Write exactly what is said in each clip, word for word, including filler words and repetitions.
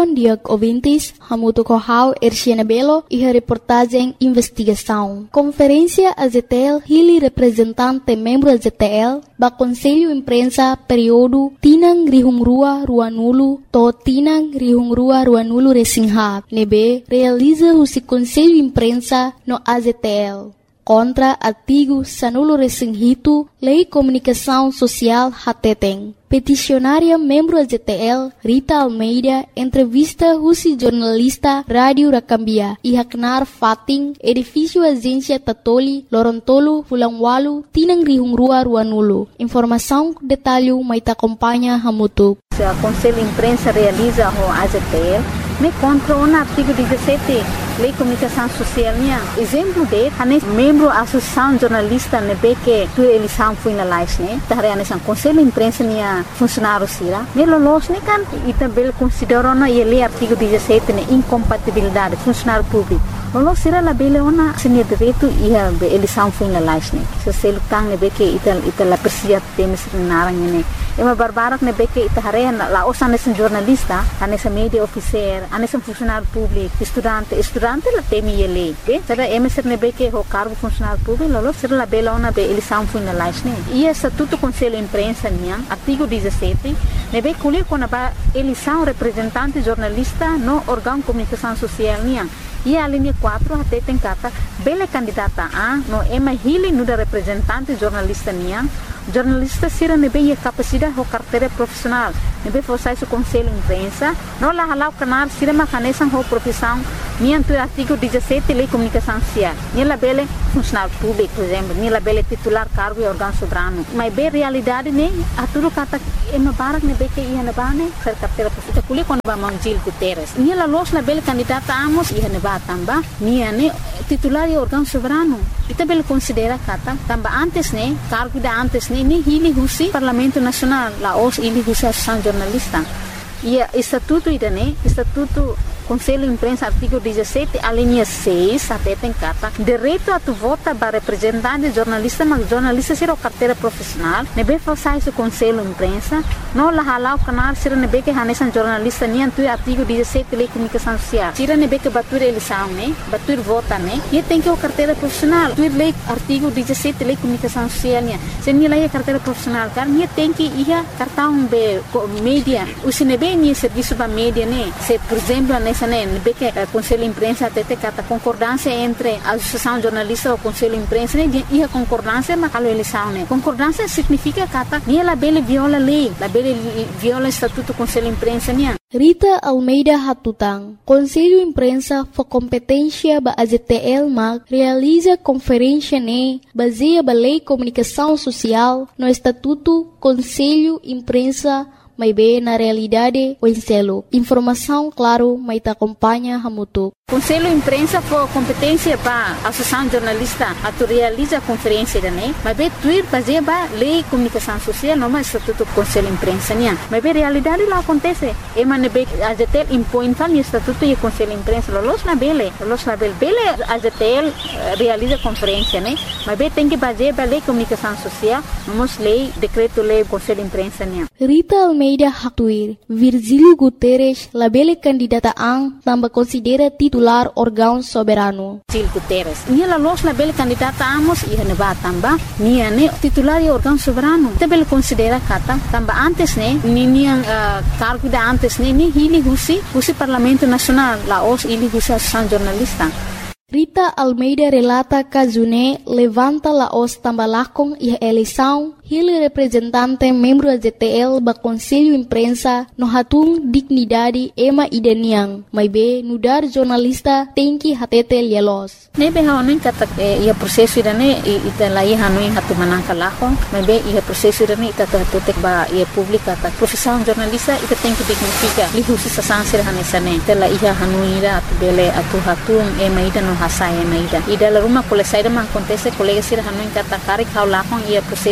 Stefan Diag Ovintis, Hamuto Kohau, Erciana Belo e a reportagem Investigação. Conferência A Z T L, Hili representante membro A Z T L, ba Conselho Imprensa período Tinang Rihungrua Ruanulo, to Tinang Rihungrua Ruanulo Resingha, nebe realiza o Conselho Imprensa no A Z T L. Contra artigo Sanulo Resinghito, Lei Comunicação Social Hateteng. Peticionária membro A Z T L, Rita Almeida, entrevista Rusi jornalista Rádio Rakambia, e Haknar Fating, edifício Agência Tatoli, Lorontolo, Fulangwalu, Tinang Rihungrua Ruanulo. Informação, detalhe, maita acompanha Hamutuk. O Conselho Imprensa realiza o A Z T L, me contra o artigo dezessete, Lei Comunicação Social. Exemplo de, ane membro Associação Jornalista nebe que tu eleição foi na live, né? Tahre ane sang Conselho Imprensa nia funcionário sira. Ne lolos ne kan itabel considerou na ele artigo dezessete ne incompatibilidade funcionário público. Lolos sira la bele ona senia direito ia eleição foi na live, né? Se se lutang nebe que ital ital la persia temes narang ne. Ema barbarak nebe que itahare la osan esse jornalista, ane sa media officer, ane sa funcionário público, estudante, estudante la temi ele. Be, será eme ser nebe que o cargo funcionário público, lolo ser la bela ona be eleição foi na live, né? E estatuto Conselho Imprensa nia, artigo dezessete, nebe colher com a eleição representante jornalista no órgão comunicação social nia. E a linha quatro até tem cata bela candidata a no ema hili no da representante jornalista nia. Jornalista sira nebe a capacidade ou carteira profissional. Nebe fosse o Conselho Imprensa, não la halau canar sira macanesan ou profissão. Nianto artigo dezessete Lei Comunicação Social. Nila bele funcionário público, por exemplo, nila bele titular cargo e órgão soberano. Mas bem realidade né, a tudo cata ema barak nebe que ia na bane ser carteira profissional. Kuli quando va Mangil Guterres. Nila los na bele candidata amos ia na ba tamba. Nia ne titular e órgão soberano. Ita bele considera kata tamba antes né, cargo da antes né, ni hili husi Parlamento Nacional, la os hili husi Associação Jornalista. E estatuto ida né, estatuto Conselho Imprensa, artigo dezessete, a linha seis, até tem carta, direito a tu vota para representante jornalista, mas jornalista será carteira profissional, nebe façai o Conselho Imprensa, não la halau canal, será nebe que hanesan jornalista, nem tu artigo dezessete, Lei Comunicação Social, será nebe que batur eleição, né, batur vota, né, e tem que o carteira profissional, tu lei artigo dezessete, Lei Comunicação Social, né, se nem lei carteira profissional, cara, nem tem que ir cartão de mídia, o se nebe nem serviço para mídia, né, se por exemplo, né, Nebe que o Conselho Imprensa até tem a concordância entre a Associação Jornalista e o Conselho Imprensa e a concordância mas a eleição né concordância significa que nem ela bele viola a lei ela bele viola o estatuto do Conselho Imprensa né. Rita Almeida Hatutang, Conselho Imprensa for competência ba A Z T L mag realiza conferência ne baseia ba Lei Comunicação Social no estatuto Conselho Imprensa mas bem na realidade o enselo. Informação, claro, mas te acompanha Hamutuk. Conselho Imprensa for competência para a Associação Jornalista a tu realiza a conferência da né, mas bem tu ir fazer ba Lei Comunicação Social não mais estatuto Conselho Imprensa né, mas bem realidade lá acontece. E mas bem a Z T L impõe tal estatuto e Conselho Imprensa los na bele, los na bele, bele a Z T L realiza conferência né, mas bem tem que fazer ba Lei Comunicação Social, vamos lei decreto lei Conselho Imprensa né. Rita Almeida Hatuir, Virgílio Guterres, la bele candidata ang tambah considera titular órgão soberano. Virgílio Guterres, nia los la bele candidata amos ia ne ba tamba, nia ne titular e órgão soberano. Te bele considera kata tamba antes ne, ni nia uh, cargo da antes ne, ni hili husi, husi Parlamento Nacional, la os hili husi Associação Jornalista. Rita Almeida relata que June levanta la os tambalakong e eleição ele representante membro da Z T L ba Conselho Imprensa no hatung dignidade ema ideniang, mas be nudar jornalista tem que hatete lielos. Nebe haonin kata ia prosesso irane ita lai hanuin hatu manangka lakong, mas be ia prosesso irane ita hatete ba ia publika ta profissão jornalista ita tem que dignifica li husi sasansir hanesane ita la ia hanuira atu bele atu hatung ema ida no hasai ema ida ida la rumah kole saida ma acontece colega sir hanuin kata kari kau lakong ia prosesso dene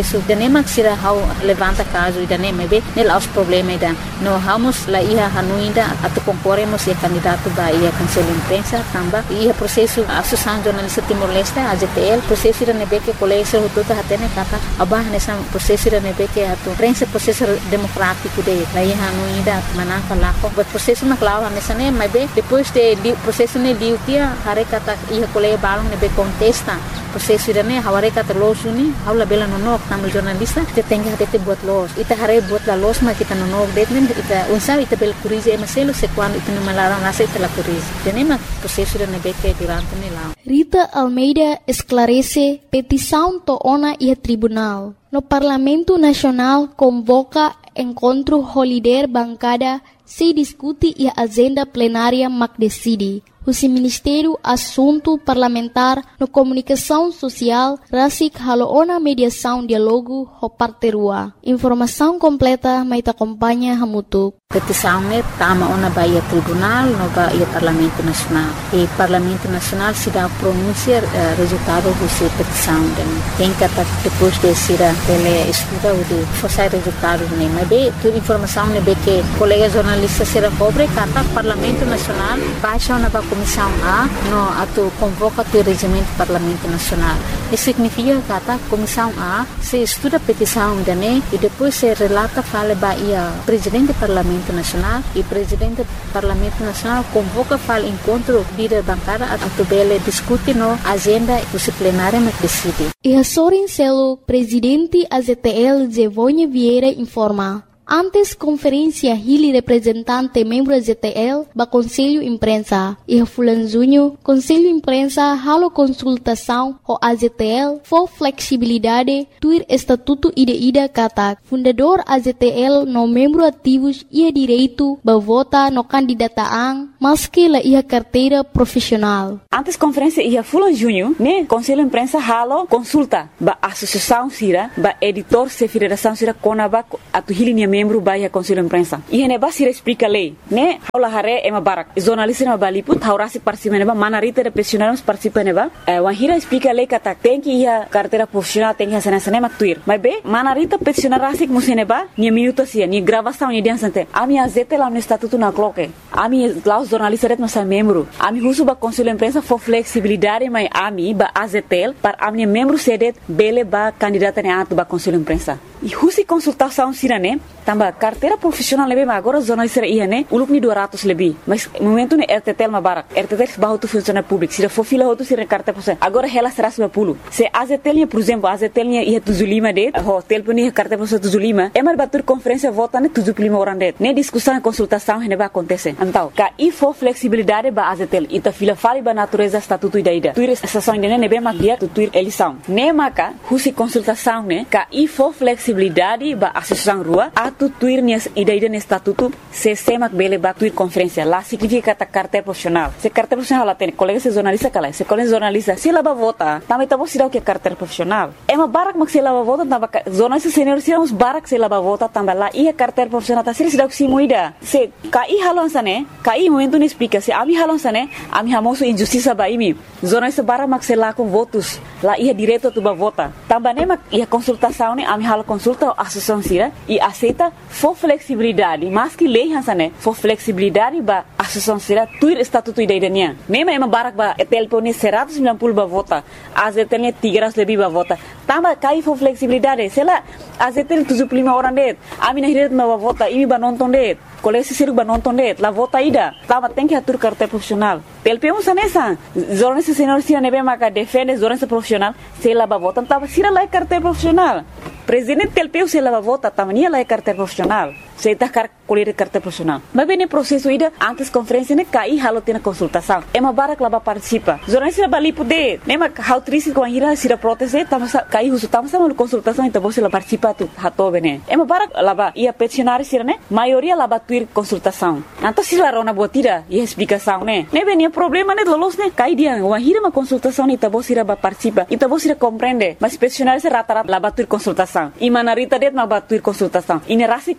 nem sira how levanta caso ida nem mebe nel aos problema ida no vamos la ia hanuinda atu concorremos e candidato ba ia conselho imprensa tamba ia processo associação jornalista Timor-Leste A J T L processo ida nebe que colégio tudo hatene kata abah nessa processo ida nebe que atu prensa processo democrático de la ia hanuinda manaka lako but processo na clava nessa nem mebe depois de processo ne diu tia hare kata ia colégio balong nebe contesta processo ida ne haware kata los uni haula bela no nok tamu jornalista te tenga hate buat los ita hare buat la los ma kita no nok detmen ita unsa ita bel curize e maselo se quando ita no malara nasa ita la curize tenema processo ida nebe que durante ne la Rita Almeida esclarece petição to ona e tribunal. No Parlamento Nacional convoca encontro holiday bancada se discute e agenda plenária mac decide. O Ministério Assunto Parlamentar no Comunicação Social rasik haloona mediação diálogo ho parterua. Informação completa mai te acompanha hamutuk. Petição ne tama ona baia tribunal no baia Parlamento Nacional. E Parlamento Nacional se dá pronunciar uh, resultado dessa petição. Tem que depois de ser ele estuda o de forçar resultado ne mas be toda informação ne be que colega jornalista será cobre kata Parlamento Nacional baixa ona ba Comissão A no ato convoca o regimento do Parlamento Nacional. Isso significa que a Comissão A se estuda a petição da N E e depois se relata fala baia Presidente do Parlamento Nacional e Presidente do Parlamento Nacional convoca fala encontro líder bancada a tubele discute no agenda disciplinária mas decide. E a Sorin Celo, Presidente A Z T L Zevonha Vieira informa. Antes conferência Hili representante membro A Z T L ba Conselho Imprensa e a Fulanzunho Conselho Imprensa halo consultação ho A Z T L for flexibilidade tuir estatuto ida-ida kata fundador A Z T L no membro ativos ia direito ba vota no candidataan maski la ia carteira profissional. Antes conferência ia Fulanzunho ne Conselho Imprensa halo consulta ba associação sira ba editor se federação sira konaba atu Hili membro baia Conselho Imprensa. E hene basira explica lei, né? Haula hare ema barak. Jornalista na baliput, haurasi participa neba, manarita de profissionais participa neba. Wahira explica lei kata tem que ia carteira profissional tem que hacer nessa tuir. Mas be, manarita profissional rasik museneba, ni minuto sia, ni gravação ni dia sante. Ami azete lá no estatuto na cloque. Ami lá os jornalistas ret nossa membro. Ami husu ba Conselho Imprensa for flexibilidade, mas ami ba A Z T L para ami membro sedet bele ba candidata ne atu ba Conselho Imprensa. E husi consultação sirane tamba carteira profissional lebe mas agora jornalista ia né uluk ni dua ratus lebih mas momento ne R T T L ma barak R T T L bahu tu funcionário público se for fila outro se carteira profissional agora ela será seratus lima puluh se A Z T L por exemplo A Z T L ia tujuh puluh lima det ho telefoni carteira profissional tujuh puluh lima é mar batur conferência vota ne tujuh puluh lima orang det ne discussão e consultação ne vai acontecer então ka i for flexibilidade ba A Z T L ita fila fali ba natureza estatuto ida ida tuir estação ne ne be mak dia tu tuir eleição ne maka husi consultação ne ka i for flexibilidade ba associação rua atu tuir nias ida-ida no estatuto se semak bele ba tuir conferência lá significa kata carteira profissional se carteira profissional lá tem colega se jornalista kala se colega jornalista se lá ba vota também tá bom se dá o que é carteira profissional é uma barak mak se lá ba vota tamba jornalista senior se uns barak se lá ba vota tamba lá e a carteira profissional tá se dá o que se moida se kai halon sane kai momento ne explica se ami halon sane ami hamoso injustiça ba imi jornalista barak mak se lá com votos lá ia direito tu ba vota tamba ne mak ia consultação ne ami halo consulta a associação sira e aceita for flexibilidade mas que lei hansane for flexibilidade ba associação sira tuir estatuto ida-idanya nema ema barak ba telpone seratus sembilan puluh ba vota A Z T L tiga ratus lebih ba vota tamba kai for flexibilidade sela A Z T L tujuh puluh lima orang det ami na hiret ma ba vota imi ba nonton det kolesi siru ba nonton det la vota ida tamba tem que atur carteira profissional T L P um sanesa jornalista senior sira nebe maka defende jornalista profissional sela ba vota tamba sira la carteira profissional Presidente T L P U se lava vota tamania lá é carteira profissional se está car colher carteira profissional mas bem no processo ida antes conferência ne cai halo tem consultação é uma barak lá participa jornalista bali poder nem ma how triste com a ira se da proteste tamo cai uso tamo sama consultação então você lá participa tu hato bene é uma barak lá ia peticionário sira ne maioria lá tuir consultação então se lá rona botira e explicação ne ne bem problema ne lolos ne cai dia uma ira uma consultação então você lá participa então você compreende mas peticionário se rata-rata lá tuir consultação e manarita det ma batuir consultação e ne rasi contra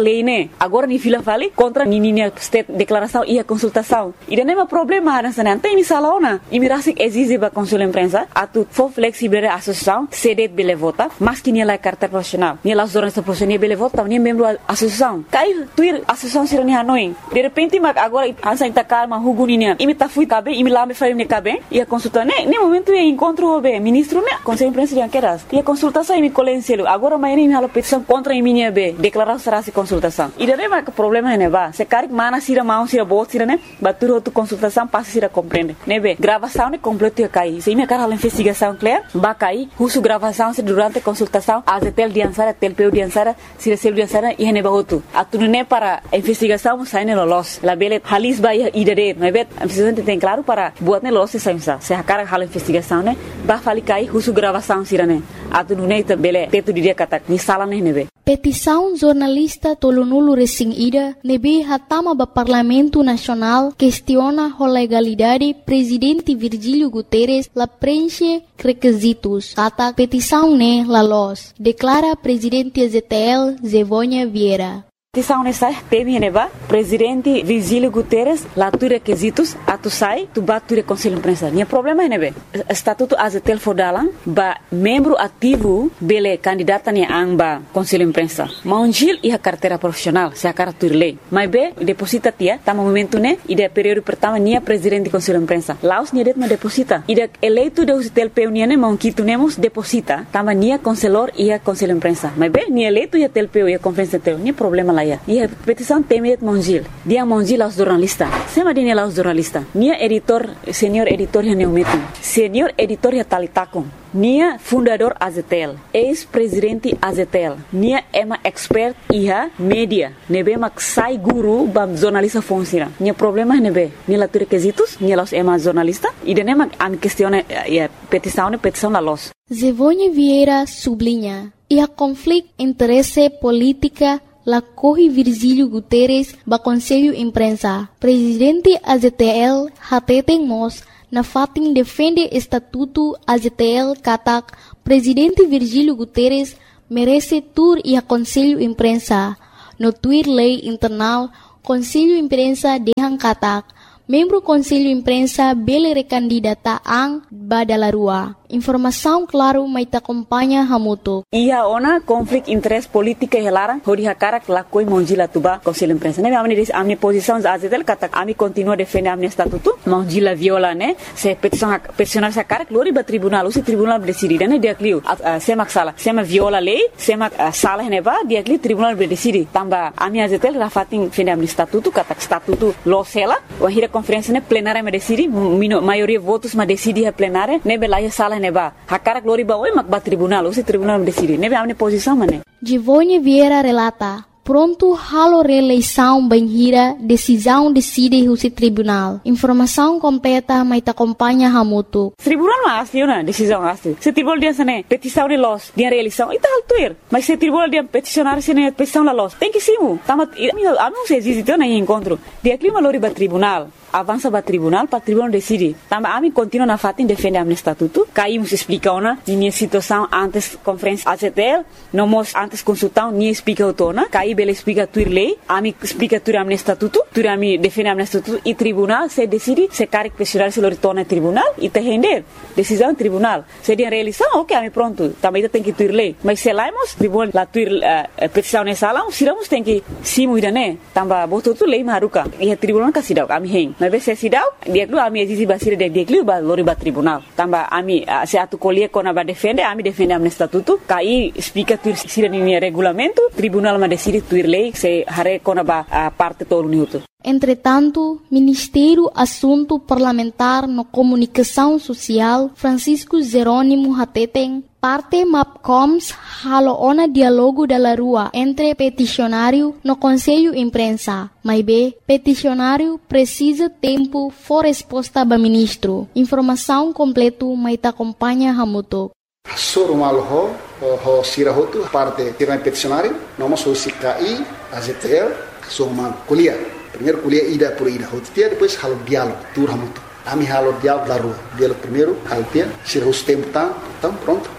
lei, né? Agora ni fila fale contra ni minha declaração e a consultação. E não é um problema, nessa não tem missala ona. E me rasik exige ba consul imprensa, a tu for flexível a associação, cede bele vota, mas que ni la carta profissional. Ni la zornista profissional bele vota, ni membro da associação. Cai tuir associação sira ni Hanoi. De repente, mas agora ansa inta calma hugo ni ni. E me ta fui cabe, e me lá me faz me cabe. E a consulta, né? Nem momento é encontro o be ministro, né? Conselho imprensa de anqueras. E a consultação e me colencielo. Agora amanhã me hala petição contra a minha be, declaração será se consultação. E daí mas problema né ba. Se caric mana sira mão sira bot sira né? Batur outro consultação passa sira compreende. Né be? Gravação né completo ia cair. Se me cara a investigação clear, ba cair, uso gravação se durante a consultação, a tel diansara, tel peu diansara, sira sel diansara e ne ba outro. A tu né para a investigação sai ne lolos. La bele halis ba ia idere, né be? A presidente tem claro para buat ne lolos se saimsa. Se a cara hala investigação né, ba fali cair, uso gravação sira né. A tu né bele teto dia kata ni sala ne ne be. Petição jornalista Tolonulu Resing Ida nebe hatama ba Parlamento Nacional questiona a legalidade presidente Virgílio Guterres la preenche requisitos. Kata petição ne la los, declara presidente Z T L Zevônia Vieira. Petição nessa teme neba presidente Virgílio Guterres lá tu requisitos a tu sai tu bat tu conselho imprensa. Nia problema nebe estatuto A Z T L fodalan ba membro ativo bele candidata ni amba conselho imprensa. Maungil e a carteira profissional se a carta lei. Mas be deposita tia tá momento né e de período pertama nia presidente conselho imprensa. Laos nia det ma deposita. E de eleito de U Z T L P nia ne maunquito nemos deposita tama nia conselor e a conselho imprensa. Mas be nia eleito e a T L P e a conferência T L nia problema e a petição teme Mongil. Dia Mongil aos jornalistas. Sema dine aos jornalistas. Nia editor, senhor editor ya neumetum. Senhor editor ya talitakon. Nia fundador A Z T L. Ex-presidente A Z T L. Nia ema expert iha media. Nebe mak sai guru bam jornalista fonsira. Nia problema nebe. Nia la tu requisitos. Nia los ema jornalista. E dene mak am questione e petição ne petição la los. Zevônia Vieira sublinha. E a conflito interesse política la corre Virgílio Guterres ba Conselho Imprensa. Presidente A Z T L hateten mos na fatin defende estatuto A Z T L katak Presidente Virgílio Guterres merece tur e a Conselho Imprensa. No tuir lei internal Conselho Imprensa dehang katak membro Conselho Imprensa bele recandidata ang badalarua. Informação claro mai ta acompanha hamuto. Ia ona conflict interest politika helara hodi hakara lakoi monjila tuba Conselho Imprensa. Ne amne dis amne posição A Z T L kata ami continua defender amne estatuto monjila viola ne se petição peticionar sa cara glori ba tribunal usi tribunal decidi ne dia clio se maksala se ma viola lei se ma sala ne ba dia clio tribunal decidi tamba ami A Z T L rafatin defender amne estatuto kata estatuto lo sela wa hira conferência ne plenária me decidi maioria votos ma decidi a plenária ne belaya sala neba hakara glori ba oi mak ba tribunal usi tribunal decidi nebe amne posição mane. Zevônia Vieira relata pronto halo reeleição banhira decisão decide o tribunal. Informação completa mai ta acompanha hamuto. Tribunal ma asli na decisão asli. Se tribunal dia sane petição de los dia reeleição ita altuir. Mas se tribunal dia peticionar sene petição la los. Tem que simu. Tama amo se existe na encontro. Dia clima lori ba tribunal. Avança para tribunal, para tribunal decide. Tamba ami continua na fatin defende amne estatuto. Caímos explica ona minha situação antes conferência A Z T L, não mos antes consultão ni explica autona. Caí bele explica tuir lei, ami explica tuir amne estatuto, tuir ami defende amne estatuto e tribunal se decide se caric questionar se lo retorna tribunal e te render decisão tribunal. Se dia reeleição, ok, ami pronto. Também tem que tuir lei. Mas se laimos tribunal la tuir uh, petição nessa sala, siramos tem que simu idane. Tamba botou tu lei maruka. E a tribunal kasidau ami hen. Mas se sidau dia lu ami exige basira de dia lu ba lori ba tribunal tamba ami se atu colie kona ba defende ami defende amne estatuto kai explica tuir sira ni regulamento tribunal ma decide tuir lei se hare kona ba a parte todo minuto. Entretanto, Ministério Assunto Parlamentar no Comunicação Social Francisco Jerônimo Hateten parte MAPCOMS halo ona dialogo da rua entre peticionário no Conselho Imprensa. Mas B, peticionário precisa tempo for resposta ba ministro. Informação completo mai ta acompanha hamuto. Soro malho ho sirahotu parte tiran peticionário, nós somos C K I, A Z T L, somos kuliah. Primeiro kuliah ida por ida, hotia depois halo diálogo, tur hamuto. Ami halo diálogo da rua. Diálogo primeiro, halo tia, sirahus tempo tá, então pronto.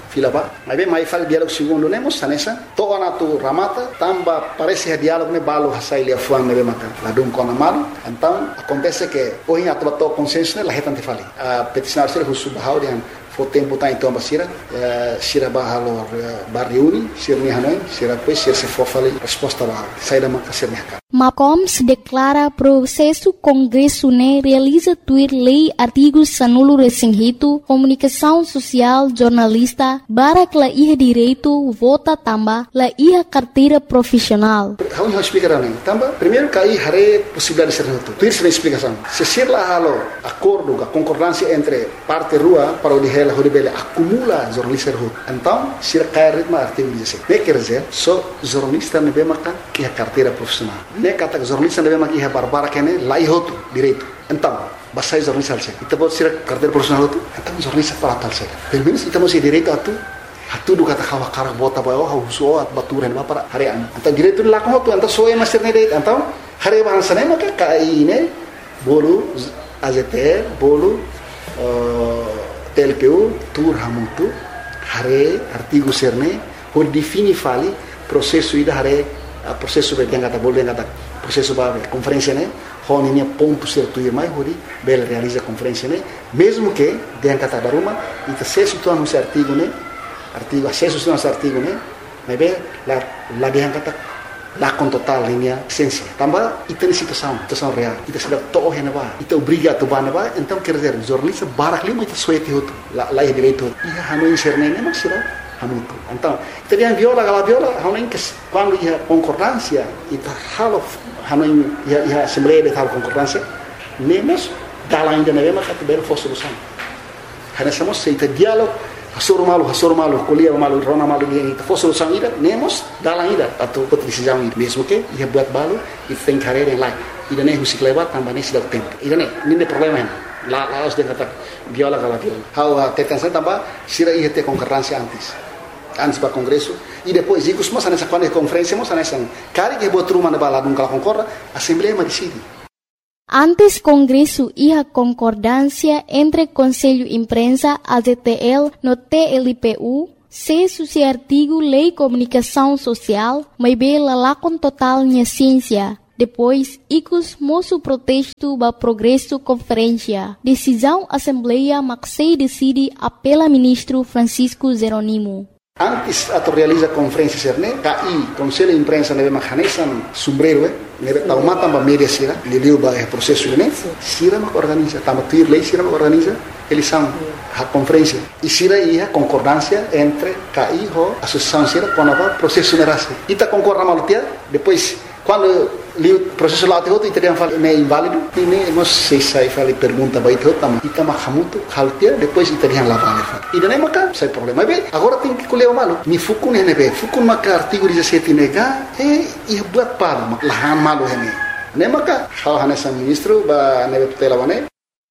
fila ba. Mas bem, mais fala diálogo segundo nemos sanesa. Toa na tu ramata, tamba parece diálogo ne balo hasai lia fuan ne maka. La dum kona malu. Então acontece que hoje a tua consenso ne la hetante fali. A peticionário ser husu bahau dian fo tempo tá então basira, sira bahalo barriuni, sira ni hanoi, sira pois sira se for fali resposta lá. Sai da maka sira ni MAPCOMS declara processo Congresso ne realiza tuir lei artigos sanulo resinhito, comunicação social, jornalista, barak la iha direito, vota tamba, la iha carteira profissional. Vamos explicar também. Tamba, primeiro que aí hare possibilidade de ser reto. Tuir se explicação. Se ser lá halo acordo, a concordância entre parte rua para o dihela horibele acumula jornalista reto. Então, se cai ritmo artigo dezessete. Ne quer dizer, só jornalista ne bemaka que a carteira profissional. Ne kata jornalista deve maki barbara kene lai hotu direito. Então, basai jornalista alse. Ita pode ser carteira profissional hotu. Então jornalista para tal se. Pelo menos ita mesti direito atu. Atu do kata kawa karak bota bayo ha uso at baturen ba para hari an. Então direito la ko hotu. Então soe master ne direito. Então hari bahan sana maka kai ne bolu A Z T L bolu T L P U tur hamutu hari artigo serne por defini fali processo ida hari processo be yang kata boleh kata processo ba conferência né honinya ponto certo e mais hori bel realiza conferência né mesmo que yang kata baruma ita acesso tu anu artigo né artigo acesso tu anu artigo né mas be la la yang kata la con total linha essência tambah ita ni situação situação real ita sedap toh hena ba ita obriga tu ba na ba então quer dizer jornalista barak lima ita suete hotu la la direito ia hanu inserne né mas será hamutu. Então, teriam viola, gala viola, hanuin que quando ia concordância, ita halo hanuin ia ia assembleia de tal concordância, nemos dala ainda na mesma categoria for solução. Hana somos seita diálogo, hasoro malu, hasoro malu, colia malu, rona malu dia ita for solução ida, nemos dala ainda atau decisão ida mesmo que ia buat balu, ita tem carreira em lá. Ida nem husik lewat tambah nem sudah tempo. Ida nem, nem problema lá lá os de kata viola gala viola. How tetansa tambah sira ia ter concordância antes. Antes para Congresso e depois digo mas nessa quando é conferência mas nessa cara que botou uma na bala nunca concorda assembleia mas decide. Antes Congresso ia concordância entre Conselho Imprensa A Z T L no T L P U se suci artigo Lei Comunicação Social mas bela lá com total minha ciência. Depois, icos moço protesto ba progresso conferência. Decisão Assembleia Maxei decide apela ministro Francisco Jeronimo. Antes ato realiza conferência serne, K I, Conselho de Imprensa neve mahanesan sombrero, eh, neve taumata ba media sira, liliu ba é processo né, sira ma organiza, tama tuir lei sira ma organiza, eles são a conferência. E sira ia concordância entre K I ho associação sira com a processo nerase. Ita concorda malutia, depois quando li o processo lá te outro e teriam falado é inválido e nem não sei se aí falei pergunta vai te outro também ita mahamuto haltia depois teriam lá vale e daí maca sai problema bem agora tem que colher o malo ni fukun ne be fukun maca artigo dezessete nega e e buat para lahan malo hene ne maca hal hanesa ministro ba ne tutela wane.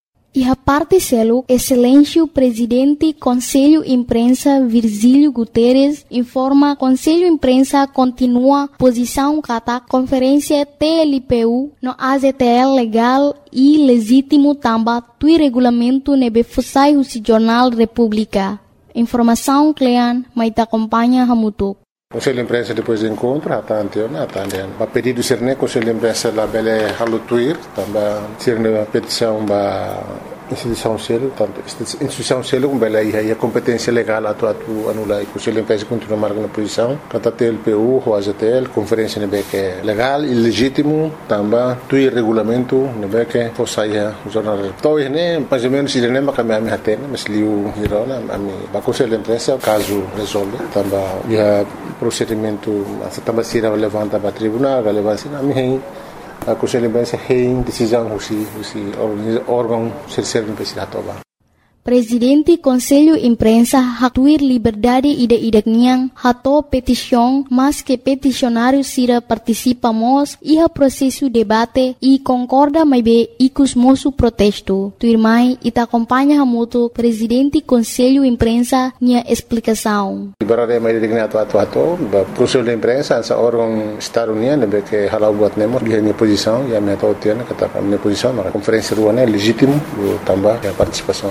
E a parte selo, Excelêncio Presidente Conselho Imprensa Virgílio Guterres informa Conselho Imprensa continua posição kata conferência T L P U no A Z T L legal e legítimo tamba tui regulamento nebe fusai husi Jornal República. Informação Clean, maita acompanha Hamutuk. Conselho de Imprensa depois do encontro, até anteona, até anteona. A pedido ser né, Conselho de Imprensa lá bele halutuir, também ser uma petição ba instituição selo, tanto instituição selo com bele aí a competência legal atu atu anula e Conselho de Imprensa continua marcando a posição, kata T L P U, o A Z T L, conferência nebe que é legal e legítimo, também tui regulamento nebe que fosse aí o jornal. Então né, mais ou menos ele nem vai caminhar me atena, mas liu hirona, a mim, ba Conselho de Imprensa caso resolve, também ia procedimento essa também se levanta para tribunal relevância a mim a Conselho de Imprensa tem decisão husi husi órgão ser investigador. Presidente Conselho Imprensa hatuir liberdade ide-ide niang hato petição mas que peticionário sira participamos e a processo debate e concorda mais bem icos moço protesto. Tuirmai ita acompanha hamuto Presidente Conselho Imprensa nia explicação. Liberdade mais dignato atu atu Conselho de Imprensa essa órgão Estado União nebe que halau buat nemo dia minha posição e a minha tautiana kata minha posição na conferência ruana é legítimo também a participação também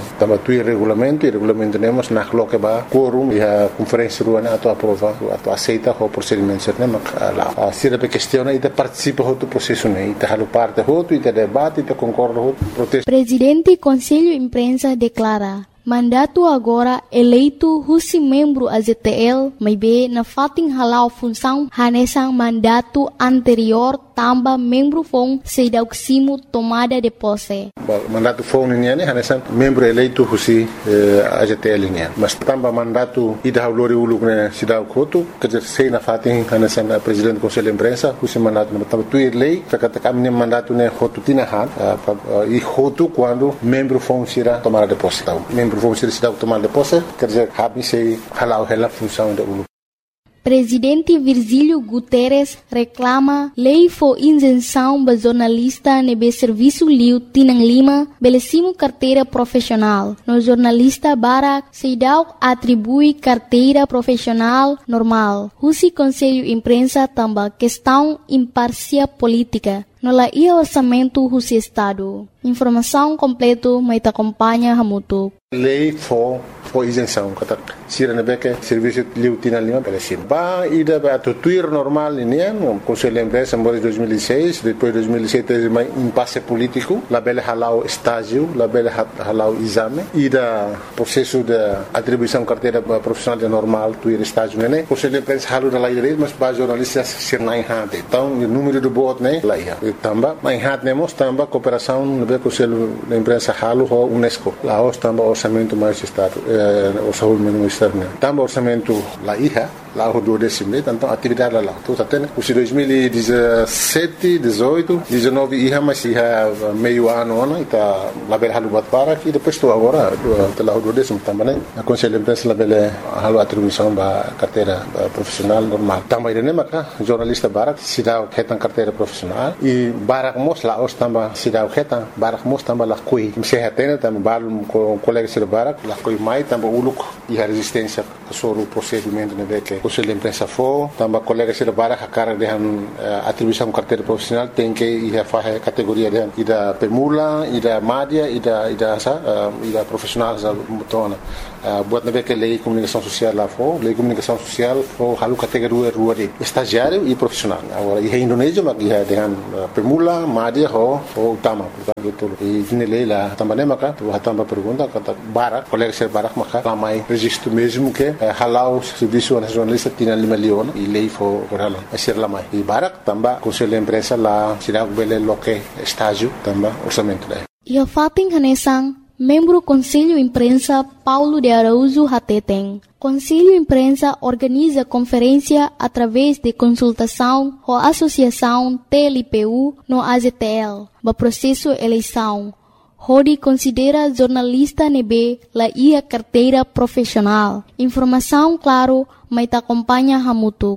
tuir regulamento e regulamento nemos na lo que ba quorum e a conferência ruana ato aprova ato aceita o procedimento ser nema lá se a questiona e participa do processo né e halo parte hoto e debate e concorda hoto protesto. Presidente Conselho Imprensa declara mandato agora eleito husi membro A Z T L, may be na fating halau função hanesang mandato anterior tamba membro fong sedauksimo tomada de posse. Mandato fong niya hanesang membro eleito husi eh, A Z T L niya. Mas tamba mandato ida haulori uluk na sidaw koto kajer sei na fating hanesang uh, presidente Conselho Imprensa husi mandato na tamba tuir lei kakatakam ni mandato ne hotu tinahan uh, uh, e hotu quando membro fong sira tomada de posse tau. Membro vão ser cidade tomar de posse, quer dizer, habem se halau ela função da U L U. Presidente Virgílio Guterres reclama lei for isenção para jornalista nebe serviço liu Tinang Lima, belecimo carteira profissional. No jornalista Barak Seidau atribui carteira profissional normal. Husi Conselho Imprensa tamba questão imparcial política. No la ia orçamento husi Estado. Informação completa mai te acompanha hamutu. Lei for for isenção kata sira na beke serviço liu Tinang Lima belecimo. Ba ida ba to tuir normal ini no Conselho Imprensa em dois mil e seis, depois dois mil e sete mai impasse político, la bele halau estágio, la bele halau exame, ida processo de atribuição carteira profissional de normal tuir estágio né. Conselho Imprensa halu da lei mas ba jornalistas sir nai hade. Então o número do bot né lá ia. Tamba mai hat nemos tamba cooperação no be Conselho Imprensa halu ho UNESCO. Lá os tamba orçamento mais estado, eh, orçamento ministério. Tamba orçamento lá ia. Lá o do décimo, então atividade lá. Então até os dois mil e dezessete, dezoito, dezenove ia mas ia meio ano ano está lá bel halu bat para e depois estou agora lá o do décimo também. A Conselho Imprensa lá bel halu atribuição ba carteira profissional normal. Também ele maka jornalista barak sidau ketan carteira profissional e barak mos lá os tamba sidau ketan barak mos tamba lá coi. Se hatena tamba balum com colega sir barak lá coi mai tamba uluk e a resistência sobre o procedimento né que Conselho Imprensa for, também colegas de Barak a cara de uh, atribuição carteira profissional tem que ir a fazer categoria de ir da permula, ir da média, ir da ir da sa, ir da profissional za mutona. Buat na que lei comunicação social lá for, lei comunicação social for halu categoria rua de estagiário e profissional. Agora em Indonésia mas ia dengan permula, média ho ho utama, portanto e ini lei lá também maka tu hatamba pergunta kata Barak, colegas de Barak maka ramai registro mesmo que halau serviço nacional Tinang Lima Leon e lei for corala asir lamai e barak tamba Conselho Imprensa lá sidak bele loke estágio tamba orçamento daí. Ia fating hanesang membro Conselho Imprensa Paulo de Araújo Hateteng. Conselho Imprensa organiza conferência através de consultação com a Associação T L P U no A Z T L, ba processo eleição. Hodi considera jornalista nebe la ia carteira profissional. Informação claro, mas te acompanha hamutu.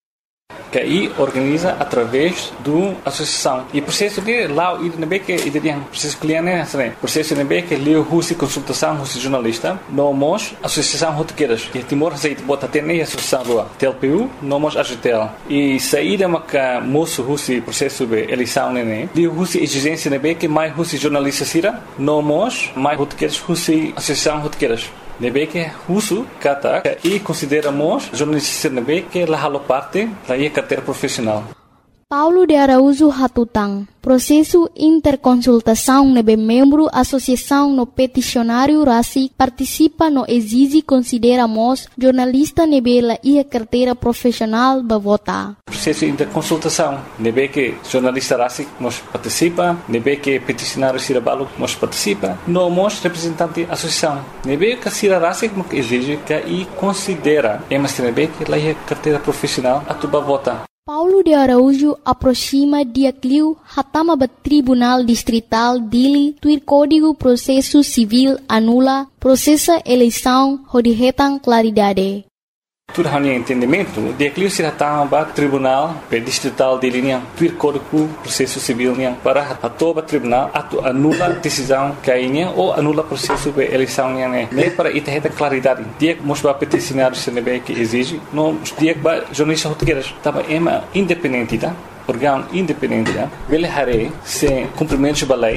Que aí organiza através do associação e processo que lá o nebe que ideia processo cliente né sabe processo nebe que leu husi consultação husi jornalista nomos associação rotequeiras que Timor Receita bota ter nem associação do T L P U nomos A Z T L e saída maca moço husi processo de eleição né leu husi exigência nebe que mais husi jornalista sira nomos mais rotequeiras husi associação rotequeiras nebe que husu kata e consideramos jornalista nebe que la halo parte da ia carteira profissional. Paulo de Araújo Hatutang. Processo interconsultação nebe membro associação no peticionário Rasi participa no exige consideramos jornalista nebe la ia carteira profissional ba vota. Processo interconsultação nebe que jornalista Rasi nos participa, nebe que peticionário Sirabalo nos participa, nomos representante associação. Nebe que Sira Rasi que exige que e considera emas nebe que la ia carteira profissional atuba vota. Paulo de Araújo aproxima dia cliu hatama ba Tribunal Distrital Dili tuir Código Processo Civil anula processa eleição hodihetang claridade. Tudo hanya entendimento, dia cliu se hatama ba Tribunal Distrital Dili niang tuir Código Processo Civil niang para atoba tribunal atu anula decisão kainya ou anula processo de eleição niang né. Nem para ita heta claridade. Dia mos ba peticionário se nebe que exige, não dia ba jornalista rotequeiras, tava ema independente tá? Órgão independente tá? Vele hare se cumprimentos ba lei,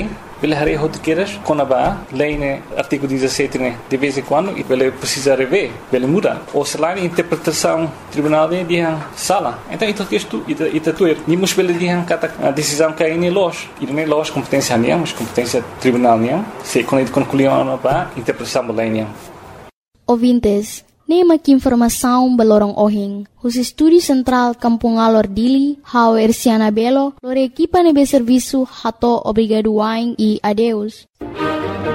ele harei rotiqueiras com a ba, lei né, artigo dezessete né, de vez em quando, e ele precisa rever, ele muda. Ou se lá, a interpretação tribunal de dihan sala. Então, isso que isto, isso tuer. Nimos ele dihan kata a decisão que aí nem loja. E não é loja competência nem, mas competência tribunal nem. Se quando ele concluiu a ba, interpretação lei nem. Ouvintes, nema que informação balorong ohing. Os estúdios central Kampung Alor Dili, hau Erciana Belo, lore equipa nebe serviço hato obrigado wain e adeus.